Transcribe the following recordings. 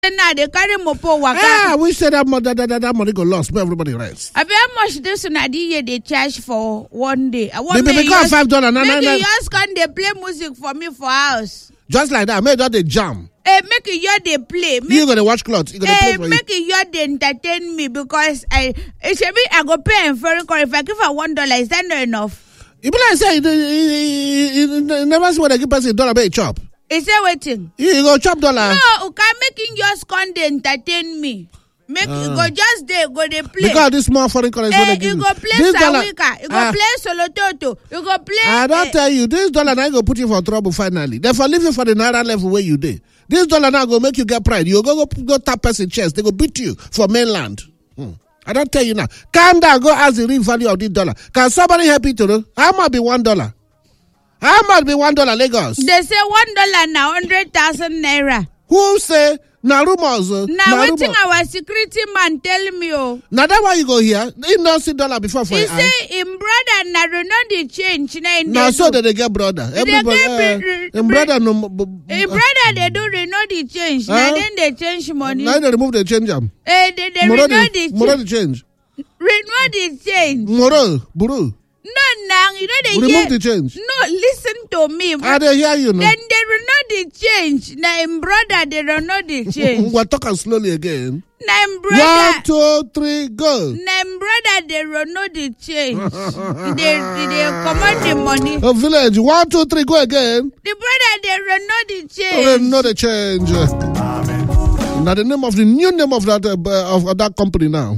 Now they carry mopo waka. Ah, we say that money go lost, but everybody rest. I bet how much this Nadia they charge for one day. I want They become $5. Make you just can they play music for me for house. Just like that, make that they jam. Make you hear they play. You gonna watch clothes. You gonna play for make you hear they entertain me because I go pay and for if I give her $1, is that not enough? You be like say you never see what I give person $1 by chop. Is that waiting? You go chop $1. No, you can making just come they entertain me. Make you go just there, go they play. Because this small foreign currency you go play Sawika, you go play Solototo, you go play. I don't tell you, this $1 now go put you for trouble finally. Therefore, leave you for the naira level where you did. This $1 now go make you get pride. You go tap person chest. They go beat you for mainland. I don't tell you now. Calm down, go ask the real value of this $1. Can somebody help you to know? How much be $1? How much be $1 Lagos? They say $1 now 100,000 naira. Who say? Now rumors. Now waiting our security man tell me Now that why you go here? He don't see $1 before for he say him brother na not the change. Now so they get brother. Everybody brother no. Him brother they do not the change. Now then they change money. Now they remove the change them. They renew the change. Renew the change. Moro, buru. No, you know they remove the change. No, listen to me. I they hear you now. Then they renew the change. Now him brother they renew the change. We're talking slowly again. Now him brother. 1, 2, 3, go. Now him brother they renew the change. they command the money. A village. 1, 2, 3, go again. The brother they renew the change. Renew the change. Now the name of the new name of that company now.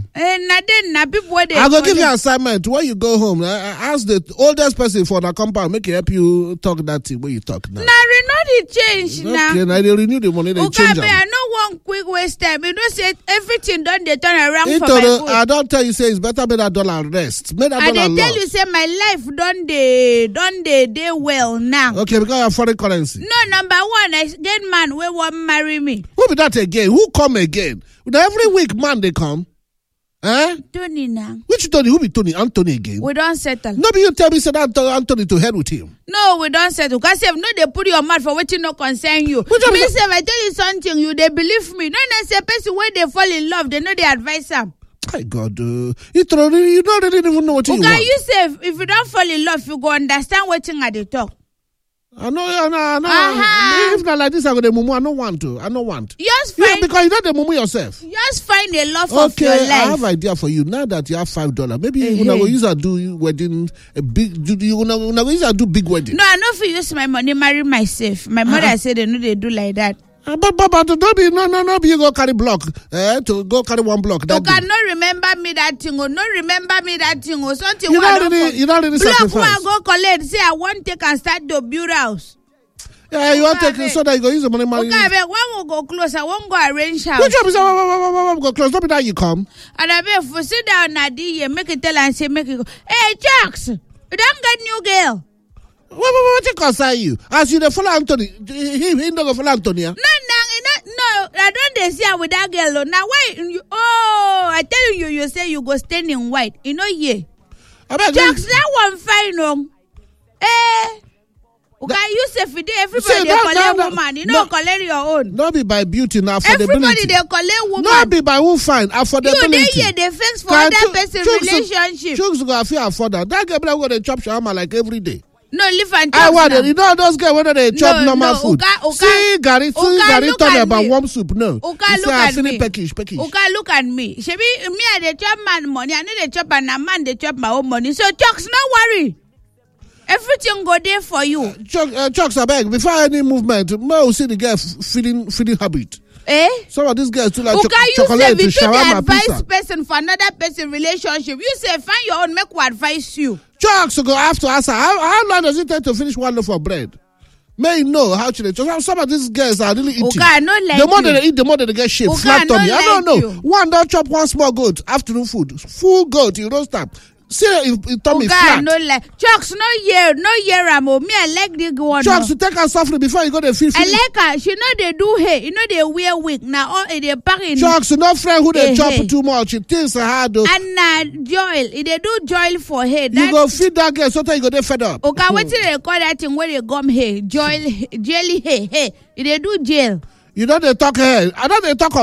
I go give you an assignment. When you go home, ask the oldest person for the compound, make it help you talk that thing when you talk now. Now renew the change now. Okay, now they renew the money, they change them. I know one quick waste time. You know say everything done they turn around for my good. I don't tell you say it's better make that $1 rest. Make that $1 I tell you say my life done they well now. Okay, because you have foreign currency. No, number one, I get man we won't marry me. Who be that again? Who come again? Every week, man, they come. Tony now. Which Tony? Who be Tony? Anthony again? We don't settle. No, but you tell me, say that Anthony to hell with him. No, we don't settle. Because if no, they put your mouth for what you no concern you. If I tell you something, you they believe me. No, say person when they fall in love, they know they advise them. My God, you don't really even know what you want. You say if you don't fall in love, you go understand what thing at the talk. I know. If not like this, I go to mumu. I don't want. Just find, because you know the mumu yourself. Just find a love of your life. Okay, I have an idea for you. Now that you have $5, maybe you will use a do wedding. You will use a do big wedding. No, I know if you use my money, marry myself. My mother said they know they do like that. But don't be no you go carry block to go carry one block. You cannot remember me that thing or not remember me that thing or something. You don't really sacrifice. Block go collect. Say I want take and start the build house. Yeah, you want to take so that you go use the money. Okay, I bet one will go close. I won't go arrange house. Which job is go close? Don't be that you come. And I bet for sit down Nadia, make it tell and say make it go. Hey, Jax, you don't get new girl. What you concern you? As you the follow Anthony, he don't go follow Anthony. No, I don't see her with that girl. Now why? I tell you, you say you go stand in white. You know, yeah. Jax, that one fine, no. Okay, you say for everybody they collect woman. You know, collect your own. Not be by beauty now. Everybody they collect woman. Not be by who fine affordability. You they fix for other person relationship. Chooks go feel afford that. That girl go to chop shawarma like every day. No, live and I want it. You know those guys when they chop normal food. See Gary turn about warm soup. No. Okay, look at me. Peckish. Okay, look at me. She be me I dey chop man money. I know they chop and a man they chop my own money. So Chucks, no worry. Everything go there for you. Chucks, I beg. Before any movement, may see the girl feeding habit. Some of these guys too like chocolate to shawarma advice pizza. Person for another person relationship. You say find your own, make who advise you. Chucks go after us. How long does it take to finish one loaf of bread? May you know how to. Some of these guys are really eating. Okay, not like the more they eat, the more they get shape. Okay, flat tummy. Like I don't know. You. One don't chop one small goat. Afternoon food. Full goat. You don't stop. See if tummy flat. No like Chucks, no year, amo. Me, I like the one. Chucks, to take her softly before you go to feel. I like her. She know they do hair. You know they wear wig. Now all they pack in. Chucks, no friend who they chop too much. She thinks hard though. And Joel, they do Joel for hair. You go feed that girl so that you go get fed up. Okay, what do they call that thing where they gum hair? Joel, jelly hair. They do gel. You know they talk here. I know they talk